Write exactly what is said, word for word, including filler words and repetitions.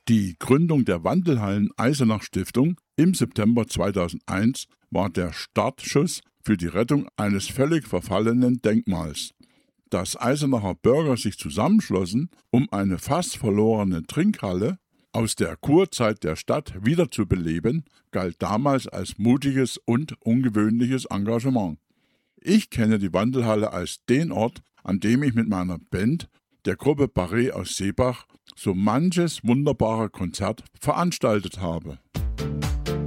Die Gründung der Wandelhallen Eisenach Stiftung im September zweitausendeins war der Startschuss für die Rettung eines völlig verfallenen Denkmals. Dass Eisenacher Bürger sich zusammenschlossen, um eine fast verlorene Trinkhalle aus der Kurzeit der Stadt wiederzubeleben, galt damals als mutiges und ungewöhnliches Engagement. Ich kenne die Wandelhalle als den Ort, an dem ich mit meiner Band, der Gruppe Barré aus Seebach, so manches wunderbare Konzert veranstaltet habe.